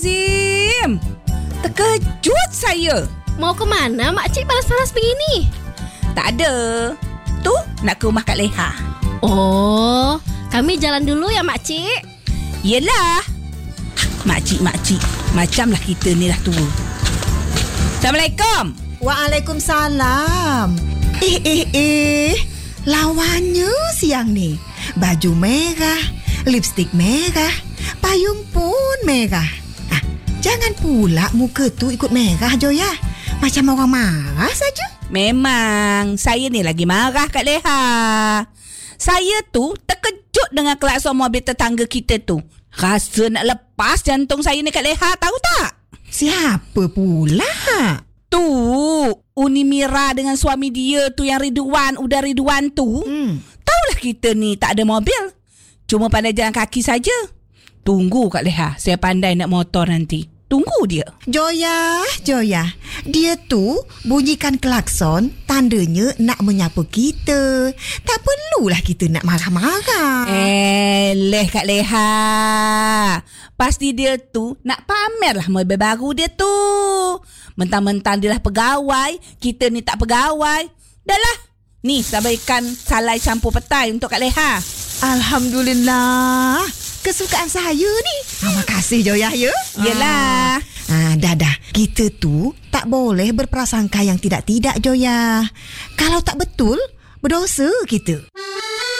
Zim, terkejut saya. Mau ke mana makcik panas-panas begini? Tak ada. Tu nak ke rumah Kak Leha. Oh, kami jalan dulu ya makcik. Yelah. Makcik, macamlah kita ni dah tua. Assalamualaikum. Waalaikumsalam. Lawannya siang ni. Baju merah, lipstik merah, payung pun merah. Jangan pula muka tu ikut merah, Joya. Macam orang marah saja. Memang saya ni lagi marah Kak Leha. Saya tu terkejut dengan klakson mobil tetangga kita tu. Rasa nak lepas jantung saya ni Kak Leha, tahu tak? Siapa pula? Tu Uni Mira dengan suami dia tu yang Ridwan, Uda Ridwan tu. Tahulah kita ni tak ada mobil. Cuma pandai jalan kaki saja. Tunggu Kak Leha, saya pandai nak motor nanti. Tunggu dia. Joya. Dia tu bunyikan klakson, tandanya nak menyapa kita. Tak perlulah kita nak marah-marah. Leh Kak Leha. Pasti dia tu nak pamer lah mobil baru dia tu. Mentang-mentang dia lah pegawai, kita ni tak pegawai. Dah lah. Ni sabaikan salai campur petai untuk Kak Leha. Alhamdulillah. Kesukaan saya ni. Terima kasih Joya ya. Yelah. Dah. Kita tu tak boleh berprasangka yang tidak-tidak Joya. Kalau tak betul, berdosa kita.